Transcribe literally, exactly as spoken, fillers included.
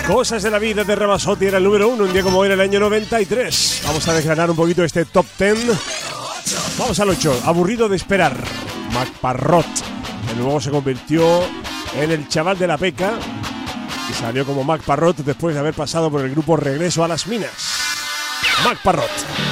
Cosas de la vida de Ramazzotti era el número uno un día como hoy en el año noventa y tres. Vamos a desgranar un poquito este top ten. Vamos al ocho. Aburrido de esperar. Mac Parrot, que luego se convirtió en el chaval de la Peca y salió como Mac Parrot después de haber pasado por el grupo Regreso a las Minas. Mac Parrot.